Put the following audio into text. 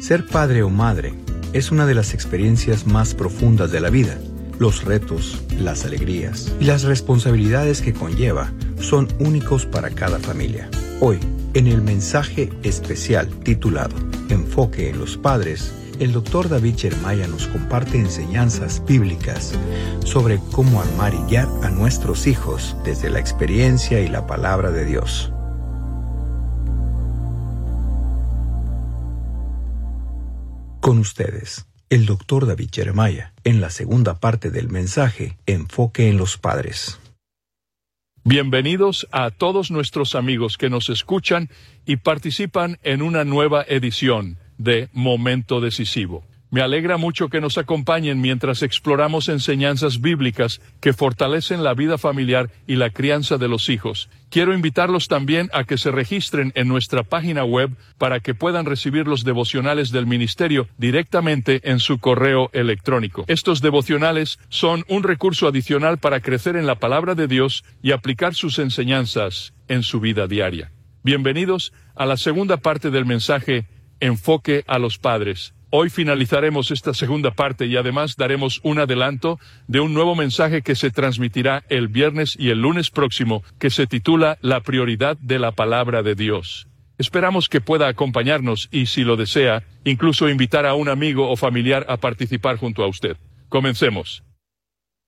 Ser padre o madre es una de las experiencias más profundas de la vida. Los retos, las alegrías y las responsabilidades que conlleva son únicos para cada familia. Hoy, en el mensaje especial titulado Enfoque en los padres, el Dr. David Jeremiah nos comparte enseñanzas bíblicas sobre cómo armar y guiar a nuestros hijos desde la experiencia y la palabra de Dios. Con ustedes, el Dr. David Jeremiah, en la segunda parte del mensaje Enfoque en los padres. Bienvenidos a todos nuestros amigos que nos escuchan y participan en una nueva edición de Momento Decisivo. Me alegra mucho que nos acompañen mientras exploramos enseñanzas bíblicas que fortalecen la vida familiar y la crianza de los hijos. Quiero invitarlos también a que se registren en nuestra página web para que puedan recibir los devocionales del ministerio directamente en su correo electrónico. Estos devocionales son un recurso adicional para crecer en la palabra de Dios y aplicar sus enseñanzas en su vida diaria. Bienvenidos a la segunda parte del mensaje Enfoque a los padres. Hoy finalizaremos esta segunda parte y además daremos un adelanto de un nuevo mensaje que se transmitirá el viernes y el lunes próximo, que se titula La prioridad de la palabra de Dios. Esperamos que pueda acompañarnos y, si lo desea, incluso invitar a un amigo o familiar a participar junto a usted. Comencemos.